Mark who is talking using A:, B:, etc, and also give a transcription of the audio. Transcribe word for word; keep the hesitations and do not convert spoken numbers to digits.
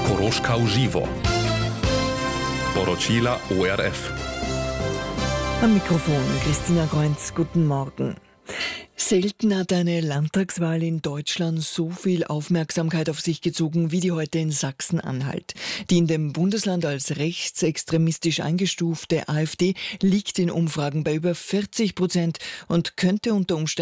A: Koroška uživo. Poročila O R F.
B: Am Mikrofon Christina Kreuz, guten Morgen. Selten hat eine Landtagswahl in Deutschland so viel Aufmerksamkeit auf sich gezogen wie die heute in Sachsen-Anhalt. Die in dem Bundesland als rechtsextremistisch eingestufte AfD liegt in Umfragen bei über vierzig Prozent und könnte unter Umständen